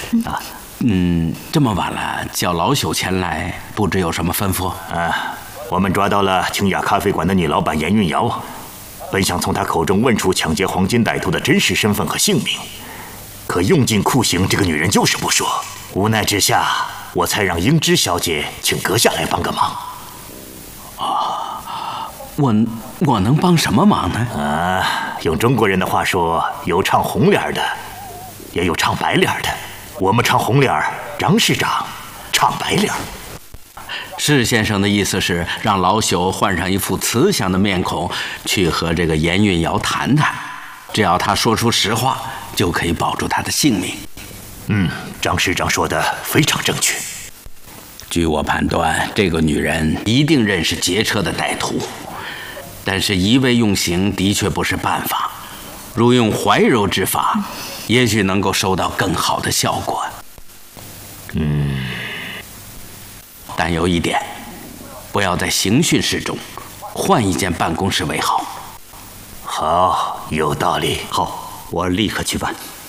这么晚了，叫老朽前来，不知有什么吩咐？ 我们抓到了清雅咖啡馆的女老板严运瑶，本想从她口中问出抢劫黄金歹徒的真实身份和姓名，可用尽酷刑，这个女人就是不说。无奈之下，我才让英芝小姐请阁下来帮个忙。 我能帮什么忙呢？用中国人的话说，有唱红脸的，也有唱白脸的。我们唱红脸，张市长唱白脸。 施先生的意思是让老朽换上一副慈祥的面孔，去和这个严运瑶谈谈，只要他说出实话，就可以保住他的性命。 张市长说的非常正确。 据我判断，这个女人一定认识劫车的歹徒，但是一味用刑的确不是办法，如用怀柔之法，也许能够收到更好的效果。但有一点，不要在刑讯室中，换一间办公室为好。 好，有道理。 好，我立刻去办。